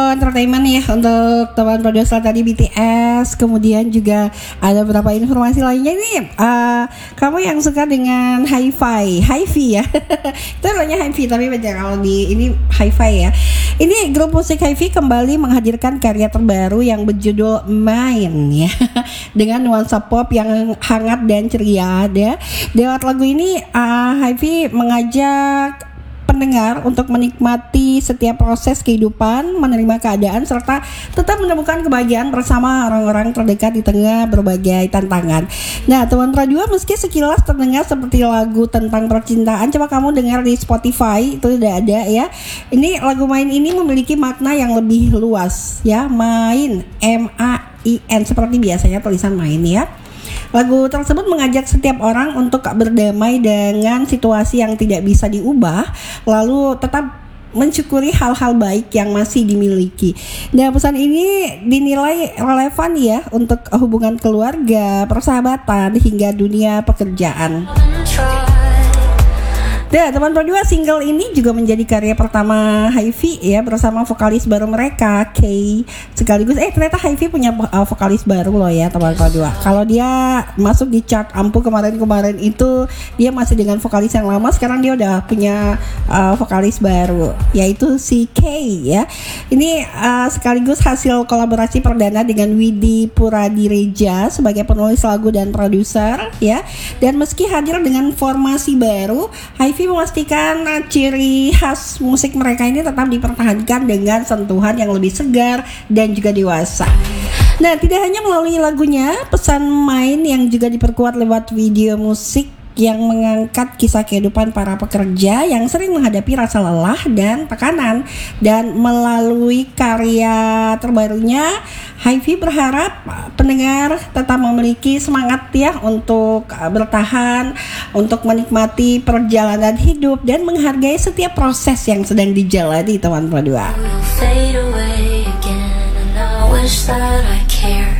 entertainment ya untuk teman produser tadi BTS. Kemudian juga ada beberapa informasi lainnya ini. Kamu yang suka dengan hi-fi ya. Itu namanya hi-fi tapi beda kalau di ini hi-fi ya. Ini grup musik hi-fi kembali menghadirkan karya terbaru yang berjudul Mine ya. Dengan nuansa pop yang hangat dan ceria ya. Lewat lagu ini hi-fi mengajak pendengar untuk menikmati setiap proses kehidupan, menerima keadaan, serta tetap menemukan kebahagiaan bersama orang-orang terdekat di tengah berbagai tantangan. Nah, teman radio meski sekilas terdengar seperti lagu tentang percintaan, coba kamu dengar di Spotify, itu udah ada ya. Ini lagu Main ini memiliki makna yang lebih luas ya, Main, M-A-I-N, seperti biasanya tulisan Main ya. Lagu tersebut mengajak setiap orang untuk berdamai dengan situasi yang tidak bisa diubah, lalu tetap mensyukuri hal-hal baik yang masih dimiliki. Nah, pesan ini dinilai relevan ya untuk hubungan keluarga, persahabatan, hingga dunia pekerjaan. Nah, teman berdua, single ini juga menjadi karya pertama hi-fi ya bersama vokalis baru mereka Kay. Sekaligus ternyata hi-fi punya vokalis baru loh ya teman berdua. Kalau dia masuk di chart Ampu kemarin itu dia masih dengan vokalis yang lama, sekarang dia udah punya vokalis baru yaitu si Kay ya. Ini sekaligus hasil kolaborasi perdana dengan Widi Puradireja sebagai penulis lagu dan produser ya. Dan meski hadir dengan formasi baru, hi-fi memastikan ciri khas musik mereka ini tetap dipertahankan dengan sentuhan yang lebih segar dan juga dewasa. Nah, tidak hanya melalui lagunya, pesan Main yang juga diperkuat lewat video musik yang mengangkat kisah kehidupan para pekerja yang sering menghadapi rasa lelah dan tekanan. Dan melalui karya terbarunya, hi-fi berharap pendengar tetap memiliki semangat ya untuk bertahan, untuk menikmati perjalanan hidup dan menghargai setiap proses yang sedang dijalani teman berdua.